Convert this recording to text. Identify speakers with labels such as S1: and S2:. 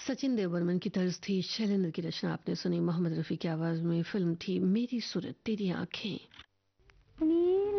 S1: सचिन देव बर्मन की तर्ज थी, शैलेंद्र की रचना आपने सुनी, मोहम्मद रफ़ी की आवाज़ में। फिल्म थी मेरी सूरत तेरी आंखें।